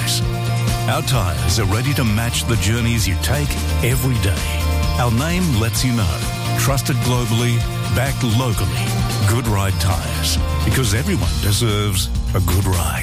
choice. Our tyres are ready to match the journeys you take every day. Our name lets you know. Trusted globally, backed locally. Good Ride Tyres. Because everyone deserves a good ride.